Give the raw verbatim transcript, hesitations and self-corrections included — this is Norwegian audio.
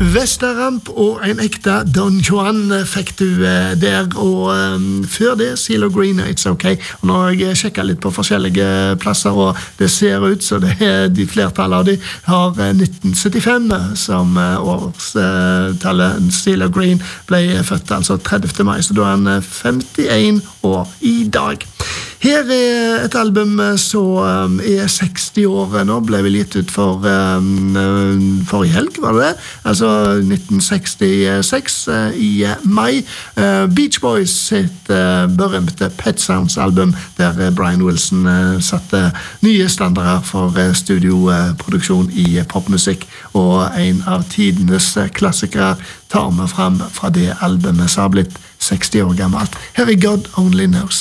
Vesteramp og en ekte Don Juan fikk du eh, der, og um, før det CeeLo Green og It's Ok. Og nå har jeg sjekket litt på forskjellige plasser, og det ser ut så det er de flertallet av de har eh, nitten syttifem som eh, årstallet. Eh, CeeLo Green ble født altså tredivte mai, så da er han femtien år i dag. Her er et album som um, er seksti år nå, ble vel gitt ut for um, forrige helg, var det det? Altså nitten sekstiseks uh, i mai. Uh, Beach Boys sitt uh, berømte Pet Sounds album, der uh, Brian Wilson uh, satte nye standarder for uh, studioproduksjon i uh, popmusikk, og en av tidenes uh, klassikere tar vi frem fra det albumet som har blitt seksti år gammelt. Her er God Only Knows.